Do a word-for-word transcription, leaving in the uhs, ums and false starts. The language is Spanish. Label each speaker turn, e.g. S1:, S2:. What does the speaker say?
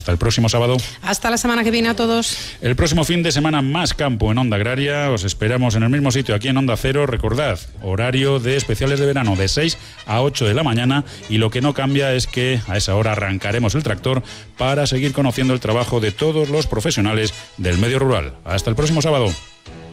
S1: Hasta el próximo sábado.
S2: Hasta la semana que viene a todos.
S1: El próximo fin de semana más campo en Onda Agraria. Os esperamos en el mismo sitio, aquí en Onda Cero. Recordad, horario de especiales de verano de seis a ocho de la mañana. Y lo que no cambia es que a esa hora arrancaremos el tractor para seguir conociendo el trabajo de todos los profesionales del medio rural. Hasta el próximo sábado.